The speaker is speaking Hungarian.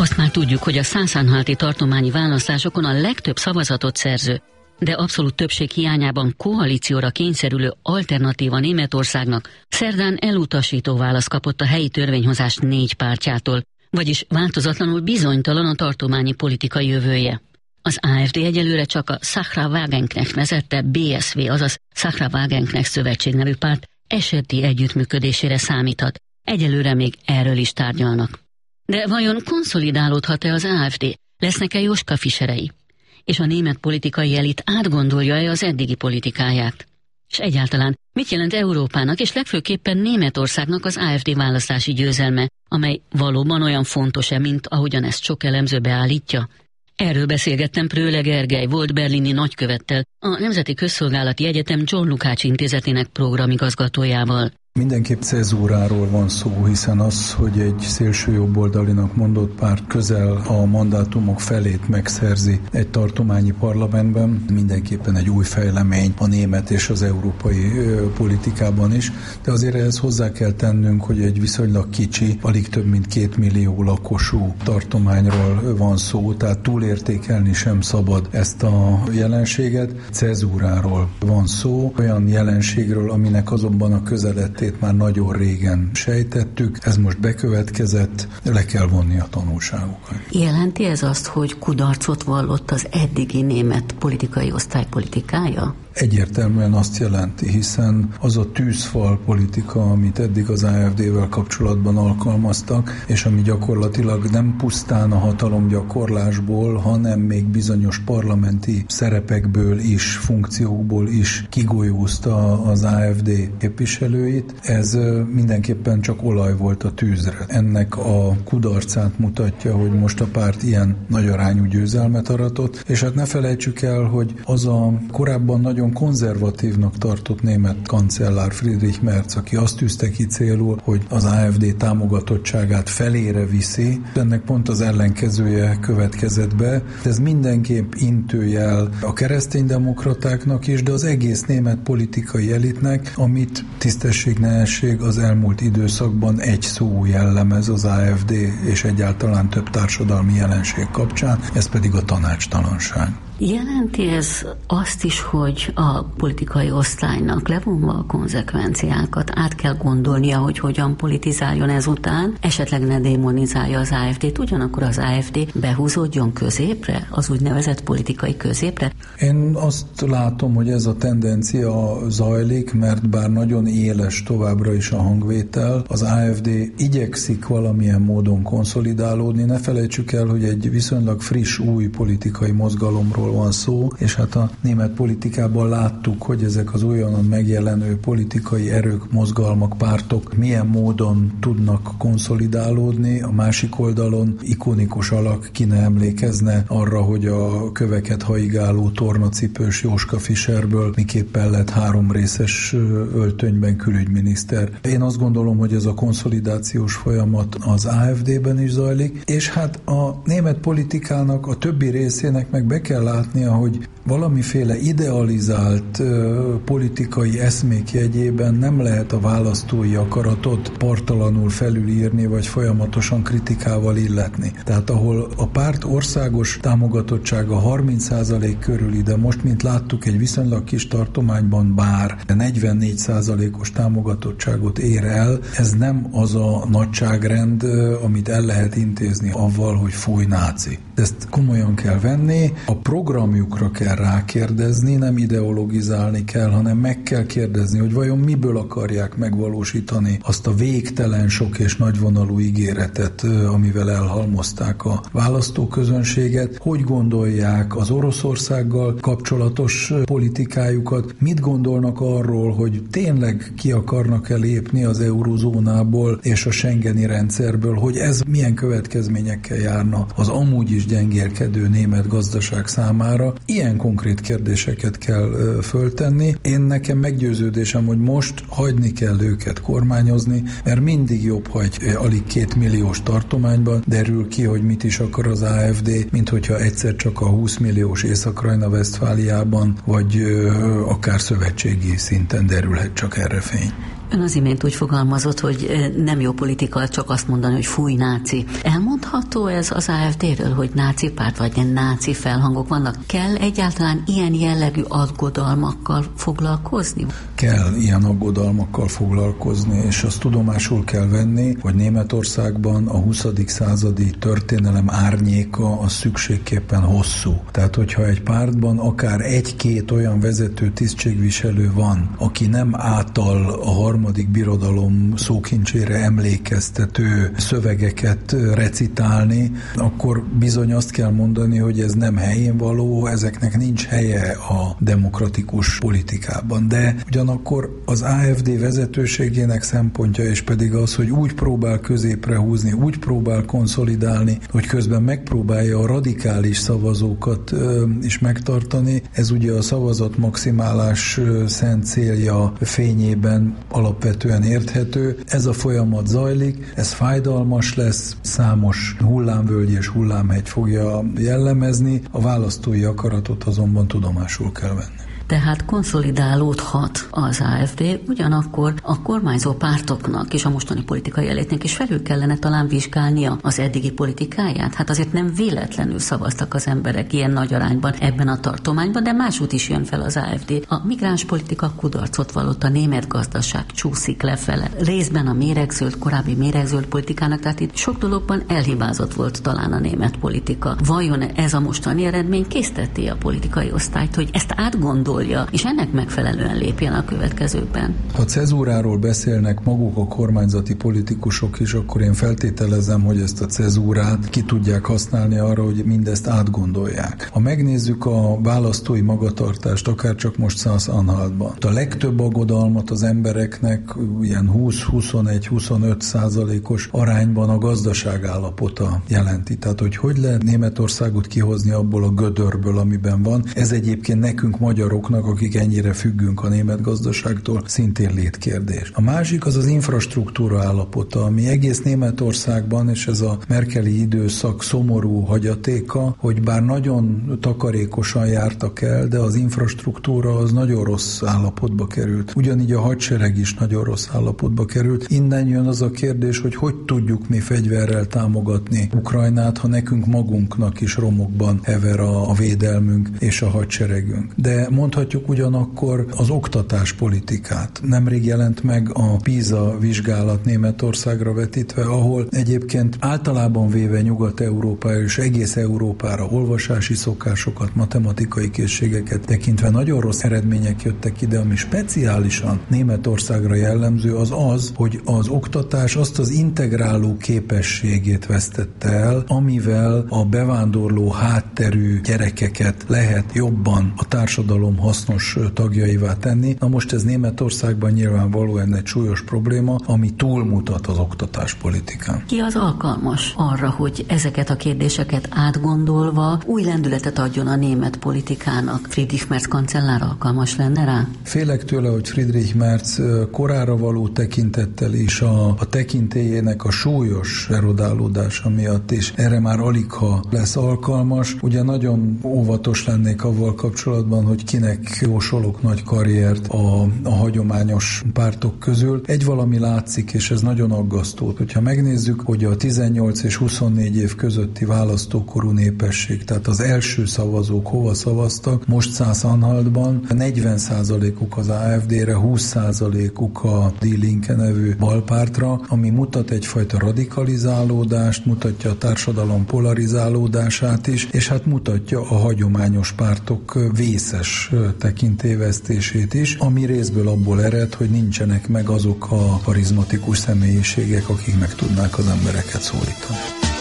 Azt már tudjuk, hogy a sachsen-anhalti tartományi választásokon a legtöbb szavazatot szerző, de abszolút többség hiányában koalícióra kényszerülő Alternatíva Németországnak szerdán elutasító választ kapott a helyi törvényhozás 4 pártjától, vagyis változatlanul bizonytalan a tartományi politikai jövője. Az AfD egyelőre csak a Sachra Wagenknecht vezette BSV, azaz Sachra Wagenknecht szövetség nevű párt eseti együttműködésére számíthat. Egyelőre még erről is tárgyalnak. De vajon konszolidálódhat-e az AfD? Lesznek-e Joschka Fischerei? És a német politikai elit átgondolja-e az eddigi politikáját? És egyáltalán mit jelent Európának és legfőképpen Németországnak az AfD választási győzelme, amely valóban olyan fontos-e, mint ahogyan ezt sok elemző beállítja? Erről beszélgettem Pröhle Gergely, volt berlini nagykövettel, a Nemzeti Közszolgálati Egyetem John Lukács Intézetének programigazgatójával. Mindenképp cezúráról van szó, hiszen az, hogy egy szélsőjobboldalinak mondott párt közel a mandátumok felét megszerzi egy tartományi parlamentben, mindenképpen egy új fejlemény a német és az európai politikában is, de azért ehhez hozzá kell tennünk, hogy egy viszonylag kicsi, alig több mint 2 millió lakosú tartományról van szó, tehát túlértékelni sem szabad ezt a jelenséget. Cezúráról van szó, olyan jelenségről, aminek azonban a közeledtét már nagyon régen sejtettük, ez most bekövetkezett, le kell vonni a tanulságokat. Jelenti ez azt, hogy kudarcot vallott az eddigi német politikai osztály politikája? Egyértelműen azt jelenti, hiszen az a tűzfal politika, amit eddig az AfD-vel kapcsolatban alkalmaztak, és ami gyakorlatilag nem pusztán a hatalomgyakorlásból, hanem még bizonyos parlamenti szerepekből is, funkciókból is kigolyózta az AfD képviselőit, ez mindenképpen csak olaj volt a tűzre. Ennek a kudarcát mutatja, hogy most a párt ilyen nagy arányú győzelmet aratott, és hát ne felejtsük el, hogy az a korábban nagyon konzervatívnak tartott német kancellár Friedrich Merz, aki azt tűzte ki célul, hogy az AfD támogatottságát felére viszi, ennek pont az ellenkezője következett be. Ez mindenképp intőjel a kereszténydemokratáknak is, de az egész német politikai elitnek, amit tisztességnelesség az elmúlt időszakban egy szó jellemez az AfD és egyáltalán több társadalmi jelenség kapcsán, ez pedig a tanácstalanság. Jelenti ez azt is, hogy a politikai osztálynak levonva a konzekvenciákat át kell gondolnia, hogy hogyan politizáljon ezután, esetleg ne démonizálja az AfD-t, ugyanakkor az AfD behúzódjon középre, az úgynevezett politikai középre? Én azt látom, hogy ez a tendencia zajlik, mert bár nagyon éles továbbra is a hangvétel, az AfD igyekszik valamilyen módon konszolidálódni. Ne felejtsük el, hogy egy viszonylag friss, új politikai mozgalomról van szó, és hát a német politikában láttuk, hogy ezek az újonnan megjelenő politikai erők, mozgalmak, pártok milyen módon tudnak konszolidálódni. A másik oldalon ikonikus alak, ki ne emlékezne arra, hogy a köveket haigáló tornacipős Joschka Fischerből miképpen lett 3 részes öltönyben külügyminiszter. Én azt gondolom, hogy ez a konszolidációs folyamat az AfD-ben is zajlik, és hát a német politikának a többi részének meg be kell látnia, hogy valamiféle idealizált politikai eszmék jegyében nem lehet a választói akaratot parttalanul felülírni, vagy folyamatosan kritikával illetni. Tehát ahol a párt országos támogatottsága 30% körüli, de most, mint láttuk, egy viszonylag kis tartományban bár 44%-os támogatottságot ér el, ez nem az a nagyságrend, amit el lehet intézni avval, hogy fúj náci. Ezt komolyan kell venni, a programjukra kell rákérdezni, nem ideologizálni kell, hanem meg kell kérdezni, hogy vajon miből akarják megvalósítani azt a végtelen sok és nagyvonalú ígéretet, amivel elhalmozták a választóközönséget, hogy gondolják az Oroszországgal kapcsolatos politikájukat, mit gondolnak arról, hogy tényleg ki akarnak-e lépni az eurozónából és a schengeni rendszerből, hogy ez milyen következményekkel járna az amúgy is gyengélkedő német gazdaság számára. Ilyen konkrét kérdéseket kell föltenni. Nekem meggyőződésem, hogy most hagyni kell őket kormányozni, mert mindig jobb, hogy alig 2 milliós tartományban derül ki, hogy mit is akar az AfD, mint hogyha egyszer csak a 20 milliós Észak-Rajna-Vesztfáliában, vagy akár szövetségi szinten derülhet csak erre fény. Ön az imént úgy fogalmazott, hogy nem jó politika csak azt mondani, hogy fúj, náci. Elmondható ez az AfD-ről, hogy náci párt vagy náci felhangok vannak? Kell egyáltalán ilyen jellegű aggodalmakkal foglalkozni? Kell ilyen aggodalmakkal foglalkozni, és azt tudomásul kell venni, hogy Németországban a 20. századi történelem árnyéka az szükségképpen hosszú. Tehát, hogyha egy pártban akár egy-két olyan vezető tisztségviselő van, aki nem által a harmadik birodalom szókincsére emlékeztető szövegeket recitálni, akkor bizony azt kell mondani, hogy ez nem helyén való, ezeknek nincs helye a demokratikus politikában. De ugyanakkor az AfD vezetőségének szempontja és pedig az, hogy úgy próbál középre húzni, úgy próbál konszolidálni, hogy közben megpróbálja a radikális szavazókat is megtartani. Ez ugye a szavazat maximálás szent célja fényében alapvetően érthető. Ez a folyamat zajlik, ez fájdalmas lesz, számos hullámvölgy és hullámhegy fogja jellemezni, a választói akaratot azonban tudomásul kell venni. Tehát konszolidálódhat az AfD, ugyanakkor a kormányzó pártoknak és a mostani politikai elétnek is felül kellene talán vizsgálnia az eddigi politikáját. Hát azért nem véletlenül szavaztak az emberek ilyen nagy arányban ebben a tartományban, de másút is jön fel az AfD. A migránspolitika kudarcot vallott, a német gazdaság csúszik lefele. Részben a méregzöld, korábbi méregzöld politikának, tehát itt sok dologban elhibázott volt talán a német politika. Vajon ez a mostani eredmény készteti a politikai osztályt, hogy ezt átgondolja, és ennek megfelelően lépjen a következőkben? Ha cezúráról beszélnek maguk a kormányzati politikusok is, akkor én feltételezem, hogy ezt a cezúrát ki tudják használni arra, hogy mindezt átgondolják. Ha megnézzük a választói magatartást, akár csak most Szász-Anhaltban, a legtöbb aggodalmat az embereknek ilyen 20-21-25% arányban a gazdaság állapota jelenti. Tehát, hogy lehet Németországot kihozni abból a gödörből, amiben van. Ez egyébként nekünk magyaroknak, akik ennyire függünk a német gazdaságtól, szintén létkérdés. A másik az infrastruktúra állapota, ami egész Németországban, és ez a merkeli időszak szomorú hagyatéka, hogy bár nagyon takarékosan jártak el, de az infrastruktúra az nagyon rossz állapotba került. Ugyanígy a hadsereg is nagyon rossz állapotba került. Innen jön az a kérdés, hogy tudjuk mi fegyverrel támogatni Ukrajnát, ha nekünk magunknak is romokban hever a védelmünk és a hadseregünk. De mondhatjuk ugyanakkor az oktatáspolitikát. Nemrég jelent meg a PISA vizsgálat Németországra vetítve, ahol egyébként általában véve Nyugat-Európára és egész Európára olvasási szokásokat, matematikai készségeket tekintve nagyon rossz eredmények jöttek ide, ami speciálisan Németországra jellemző az, hogy az oktatás azt az integráló képességét vesztette el, amivel a bevándorló hátterű gyerekeket lehet jobban a társadalom hasznos tagjaivá tenni. Na most ez Németországban nyilvánvalóan egy súlyos probléma, ami túlmutat az oktatáspolitikán. Ki az alkalmas arra, hogy ezeket a kérdéseket átgondolva új lendületet adjon a német politikának? Friedrich Merz kancellár alkalmas lenne rá? Félek tőle, hogy Friedrich Merz korára való tekintettel is a tekintélyének a súlyos erodálódása miatt is erre már aligha lesz alkalmas. Ugye nagyon óvatos lennék avval kapcsolatban, hogy kinek jósolok nagy karriert a hagyományos pártok közül. Egy valami látszik, és ez nagyon aggasztó. Hogyha megnézzük, hogy a 18 és 24 év közötti választókorú népesség, tehát az első szavazók hova szavaztak, most Szász-Anhaltban 40%-uk az AfD-re, 20%-uk a Die Linke nevű balpártra, ami mutat egyfajta radikalizálódást, mutatja a társadalom polarizálódását is, és hát mutatja a hagyományos pártok vészes tekintélyvesztését is, ami részből abból ered, hogy nincsenek meg azok a karizmatikus személyiségek, akik meg tudnák az embereket szólítani.